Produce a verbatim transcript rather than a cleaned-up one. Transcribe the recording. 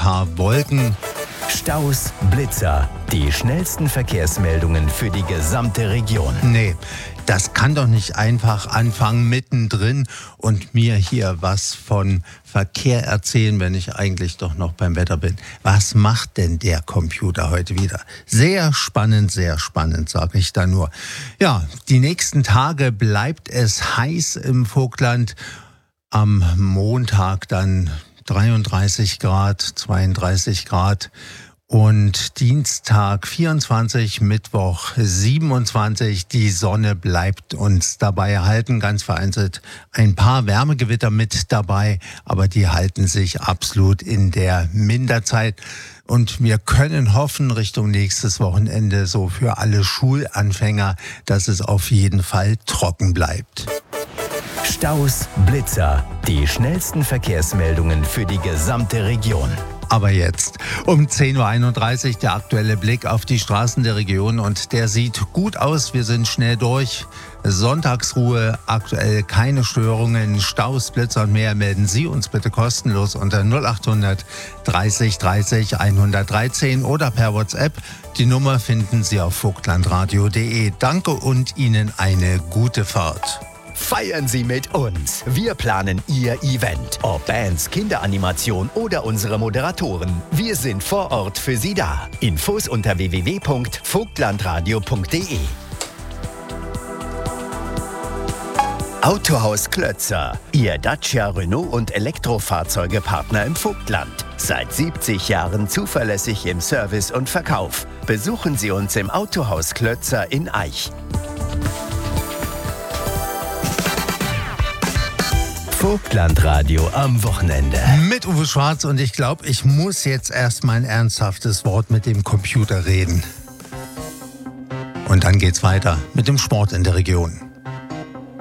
paar Wolken. Staus, Blitzer, die schnellsten Verkehrsmeldungen für die gesamte Region. Nee, das kann doch nicht einfach anfangen mittendrin und mir hier was von Verkehr erzählen, wenn ich eigentlich doch noch beim Wetter bin. Was macht denn der Computer heute wieder? Sehr spannend, sehr spannend, sage ich da nur. Ja, die nächsten Tage bleibt es heiß im Vogtland. Am Montag dann dreiunddreißig Grad, zweiunddreißig Grad und Dienstag vierundzwanzig, Mittwoch siebenundzwanzig. Die Sonne bleibt uns dabei erhalten, ganz vereinzelt ein paar Wärmegewitter mit dabei, aber die halten sich absolut in der Minderzeit. Und wir können hoffen, Richtung nächstes Wochenende, so für alle Schulanfänger, dass es auf jeden Fall trocken bleibt. Staus, Blitzer, die schnellsten Verkehrsmeldungen für die gesamte Region. Aber jetzt um zehn Uhr einunddreißig der aktuelle Blick auf die Straßen der Region und der sieht gut aus. Wir sind schnell durch. Sonntagsruhe, aktuell keine Störungen, Staus, Blitzer und mehr. Melden Sie uns bitte kostenlos unter null achthundert dreißig dreißig hundertdreizehn oder per WhatsApp. Die Nummer finden Sie auf vogtlandradio punkt de. Danke und Ihnen eine gute Fahrt. Feiern Sie mit uns. Wir planen Ihr Event. Ob Bands, Kinderanimation oder unsere Moderatoren. Wir sind vor Ort für Sie da. Infos unter w w w punkt vogtlandradio punkt de. Autohaus Klötzer. Ihr Dacia, Renault und Elektrofahrzeugepartner im Vogtland. Seit siebzig Jahren zuverlässig im Service und Verkauf. Besuchen Sie uns im Autohaus Klötzer in Aich. Vogtlandradio am Wochenende. Mit Uwe Schwarz und ich glaube, ich muss jetzt erst mal ein ernsthaftes Wort mit dem Computer reden. Und dann geht's weiter mit dem Sport in der Region.